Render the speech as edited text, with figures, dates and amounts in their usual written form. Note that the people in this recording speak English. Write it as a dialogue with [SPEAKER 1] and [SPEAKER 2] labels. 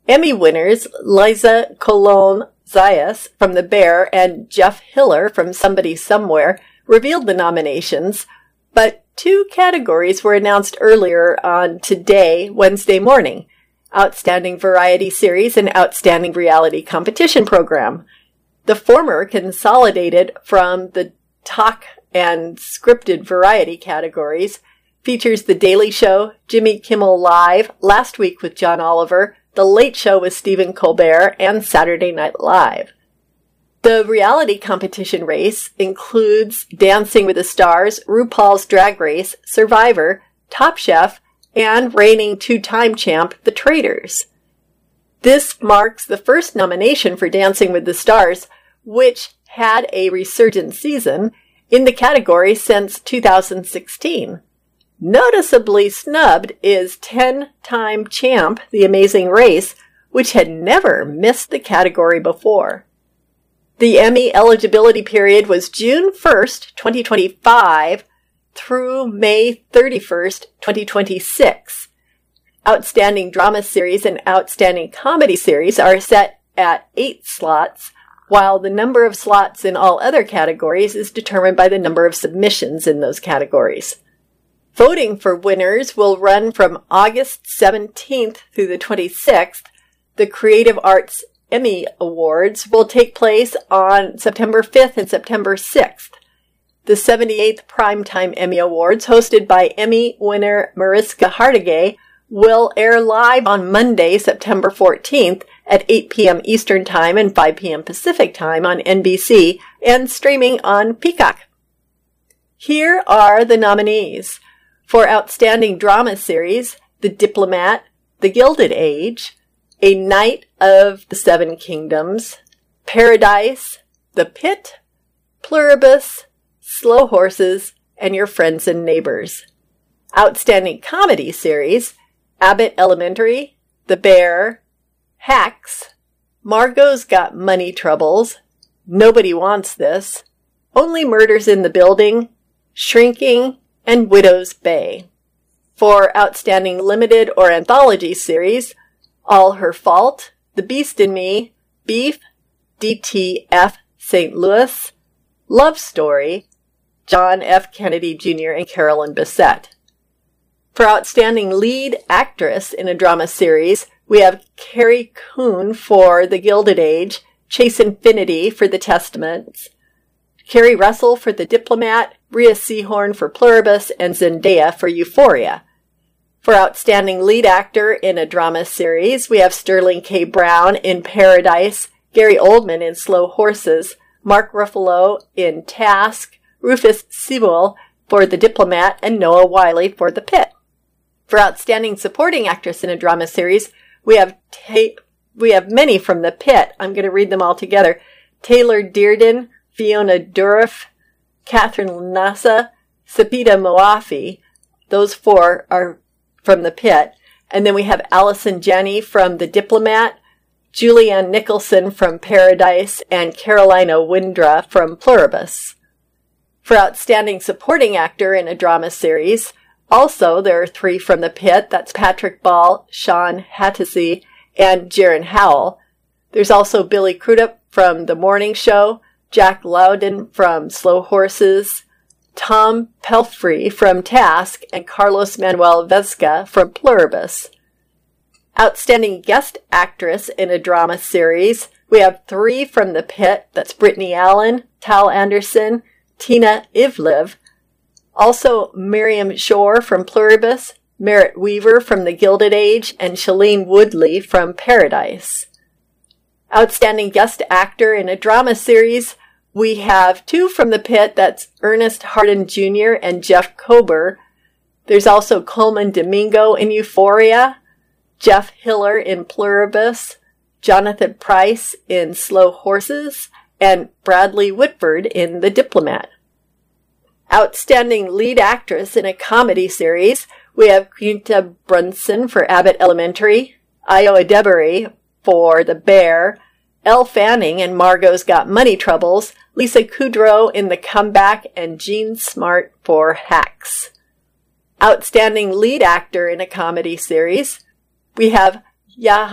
[SPEAKER 1] Emmy winners Liza Colon-Zayas from The Bear and Jeff Hiller from Somebody Somewhere revealed the nominations, but two categories were announced earlier on today, Wednesday morning: Outstanding Variety Series and Outstanding Reality Competition Program. The former consolidated from the talk and scripted variety categories, features The Daily Show, Jimmy Kimmel Live, Last Week with John Oliver, The Late Show with Stephen Colbert, and Saturday Night Live. The reality competition race includes Dancing with the Stars, RuPaul's Drag Race, Survivor, Top Chef, and reigning two-time champ, The Traitors. This marks the first nomination for Dancing with the Stars, which had a resurgent season, in the category since 2016. Noticeably snubbed is 10-time champ The Amazing Race, which had never missed the category before. The Emmy eligibility period was June 1st, 2025 through May 31st, 2026. Outstanding Drama Series and Outstanding Comedy Series are set at 8 slots, while the number of slots in all other categories is determined by the number of submissions in those categories. Voting for winners will run from August 17th through the 26th. The Creative Arts Emmy Awards will take place on September 5th and September 6th. The 78th Primetime Emmy Awards, hosted by Emmy winner Mariska Hargitay, will air live on Monday, September 14th at 8 p.m. Eastern Time and 5 p.m. Pacific Time on NBC and streaming on Peacock. Here are the nominees. For Outstanding Drama Series, The Diplomat, The Gilded Age, A Knight of the Seven Kingdoms, Paradise, The Pit, Pluribus, Slow Horses, and Your Friends and Neighbors. Outstanding Comedy Series, Abbott Elementary, The Bear, Hacks, Margot's Got Money Troubles, Nobody Wants This, Only Murders in the Building, Shrinking, and Widow's Bay. For Outstanding Limited or Anthology Series, All Her Fault, The Beast in Me, Beef, DTF St. Louis, Love Story, John F. Kennedy Jr. and Carolyn Bessette. For Outstanding Lead Actress in a Drama Series, we have Carrie Coon for The Gilded Age, Chase Infinity for The Testaments, Kerry Russell for The Diplomat, Rhea Seehorn for Pluribus, and Zendaya for Euphoria. For Outstanding Lead Actor in a Drama Series, we have Sterling K. Brown in Paradise, Gary Oldman in Slow Horses, Mark Ruffalo in Task, Rufus Sewell for The Diplomat, and Noah Wyle for The Pit. For Outstanding Supporting Actress in a Drama Series, we have many from The Pit. I'm going to read them all together. Taylor Dearden, Fiona Dourif, Catherine Lanasa, Sepideh Moafi. Those four are from The Pit. And then we have Allison Janney from The Diplomat, Julianne Nicholson from Paradise, and Carolina Windra from Pluribus. For Outstanding Supporting Actor in a Drama Series, also there are 3 from The Pit. That's Patrick Ball, Sean Hattasey, and Jaron Howell. There's also Billy Crudup from The Morning Show, Jack Loudon from Slow Horses, Tom Pelphrey from Task, and Carlos Manuel Vesca from Pluribus. Outstanding Guest Actress in a Drama Series, we have 3 from The Pit. That's Brittany Allen, Tal Anderson, Tina Ivlev. Also Miriam Shore from Pluribus, Merritt Weaver from The Gilded Age, and Shailene Woodley from Paradise. Outstanding Guest Actor in a Drama Series, we have 2 from The Pit. That's Ernest Hardin Jr. and Jeff Kober. There's also Coleman Domingo in Euphoria, Jeff Hiller in Pluribus, Jonathan Pryce in Slow Horses, and Bradley Whitford in The Diplomat. Outstanding Lead Actress in a Comedy Series, we have Quinta Brunson for Abbott Elementary, Ayo Edebiri for The Bear, Elle Fanning and Margot's Got Money Troubles, Lisa Kudrow in The Comeback, and Jean Smart for Hacks. Outstanding Lead Actor in a Comedy Series, we have Yahya